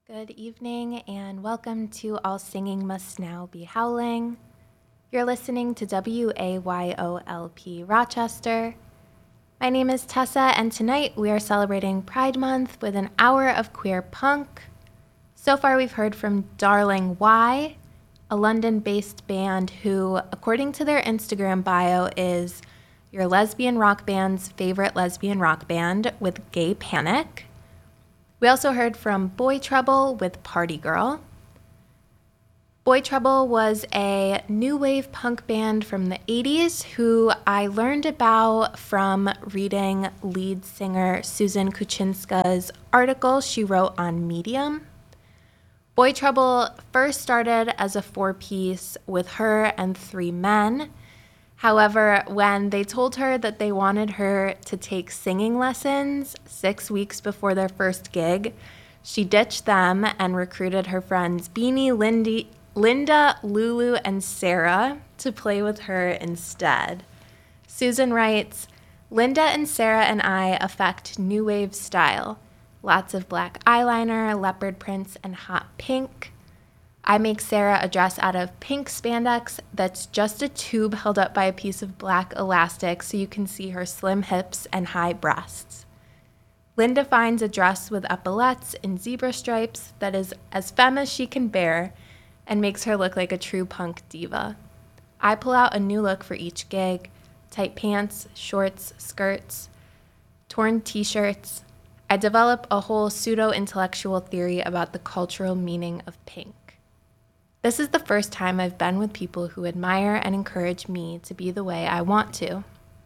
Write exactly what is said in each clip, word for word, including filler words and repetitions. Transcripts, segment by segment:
Good evening and welcome to All Singing Must Now Be Howling. You're listening to W A Y O L P Rochester. My name is Tessa and tonight we are celebrating Pride Month with an hour of queer punk. So far we've heard from Darling Y, a London-based band who, according to their Instagram bio, is your lesbian rock band's favorite lesbian rock band with Gay Panic. We also heard from Boy Trouble with Party Girl. Boy Trouble was a new wave punk band from the eighties who I learned about from reading lead singer Susan Kuchinska's article she wrote on Medium. Boy Trouble first started as a four-piece with her and three men. However, when they told her that they wanted her to take singing lessons six weeks before their first gig, she ditched them and recruited her friends Beanie, Lindy, Linda, Lulu, and Sarah to play with her instead. Susan writes, "Linda and Sarah and I affect new wave style. Lots of black eyeliner, leopard prints, and hot pink. I make Sarah a dress out of pink spandex that's just a tube held up by a piece of black elastic so you can see her slim hips and high breasts. Linda finds a dress with epaulettes and zebra stripes that is as femme as she can bear and makes her look like a true punk diva. I pull out a new look for each gig: tight pants, shorts, skirts, torn t-shirts. I develop a whole pseudo-intellectual theory about the cultural meaning of pink. This is the first time I've been with people who admire and encourage me to be the way I want to.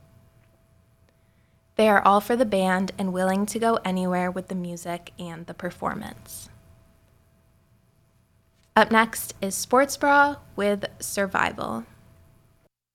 They are all for the band and willing to go anywhere with the music and the performance." Up next is Sports Bra with Survival.